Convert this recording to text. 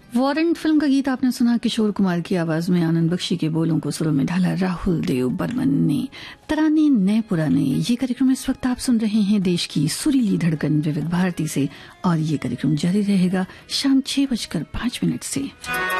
Warrant film का गीत आपने सुना किशोर कुमार की आवाज में। आनंद बख्शी के बोलों को सुरों में ढाला राहुल देव बर्मन ने। तराने नए पुराने ये कार्यक्रम इस वक्त आप सुन रहे हैं देश की सुरीली धड़कन विविध भारती से, और ये कार्यक्रम जारी रहेगा शाम 6:05 से।